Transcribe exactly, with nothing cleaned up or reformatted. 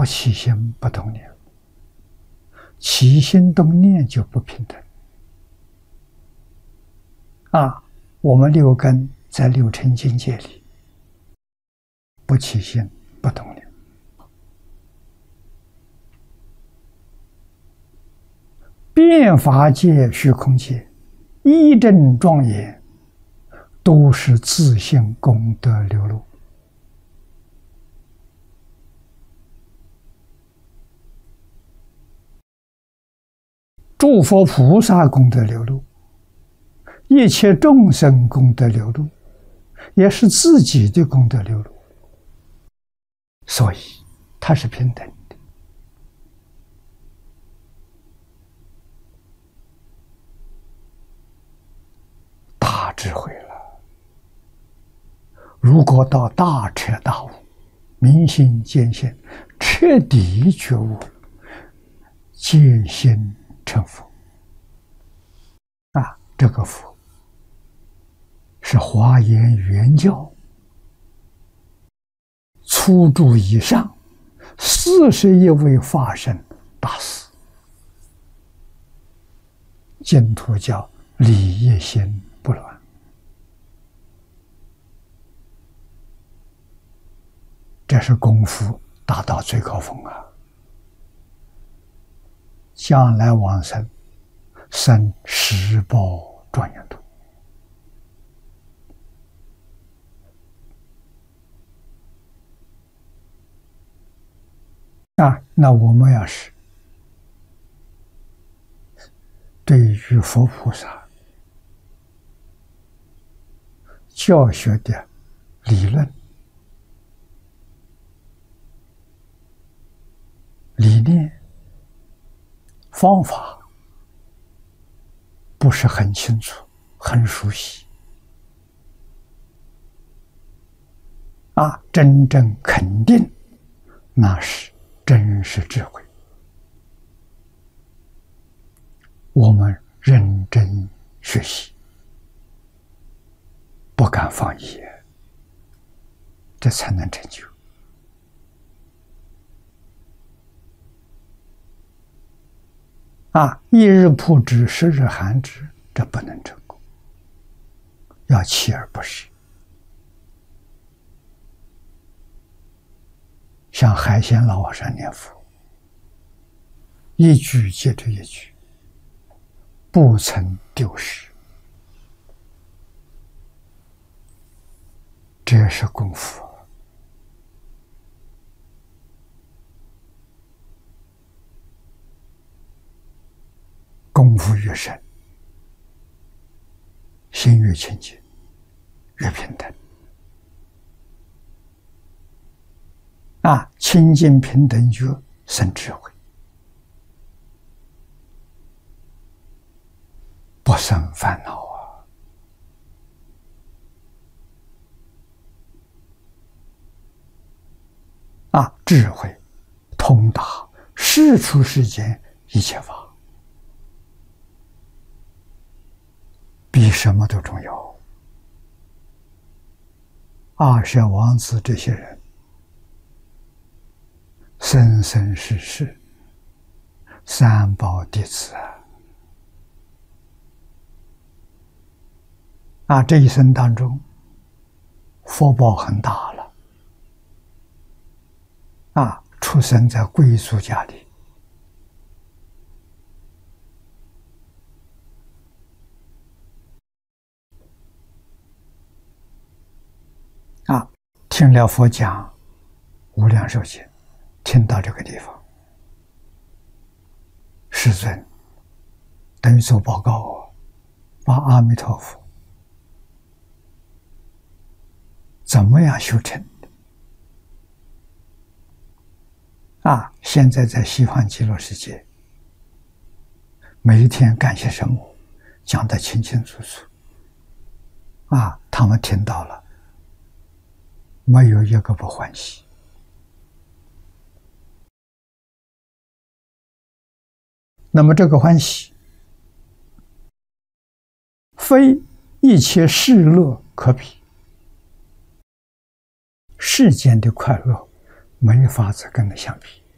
起心不动念，起心动念就不平等。啊，我们六根在六尘境界里，不起心不动念。变法界、虚空界，一真庄严，都是自性功德流露。诸佛菩萨功德流露，一切众生功德流露，也是自己的功德流露，所以它是平等的。大智慧了。如果到大彻大悟、明心见性，彻底觉悟，见性成佛啊！这个佛是华严原教初住以上四十一位法身大士，净土教理业心不乱。这是功夫达到最高峰啊！将来往生，生十报庄严土。啊，那我们要是对于佛菩萨教学的理论、理念、方法不是很清楚、很熟悉，啊，真正肯定，那是真实智慧。我们认真学习，不敢放逸，这才能成就。啊，一日曝之，十日寒之，这不能成功，要锲而不舍。像海鲜老和尚念佛，一句接着一句，不曾丢失，这是功夫。功夫越深，心越清净，越平等。啊，清净平等觉生智慧，不生烦恼啊！啊，智慧通达世出世间一切法。比什么都重要。二舍王子这些人，生生世世三宝弟子啊，啊，这一生当中福报很大了，啊，出生在贵族家里。啊，听了佛讲《无量寿经》，听到这个地方，世尊等于做报告，把阿弥陀佛怎么样修成的？啊，现在在西方极乐世界，每一天干些什么，讲得清清楚楚。啊，他们听到了。没有一个不欢喜。那么这个欢喜，非一切世乐可比。世间的快乐没法子跟它相比。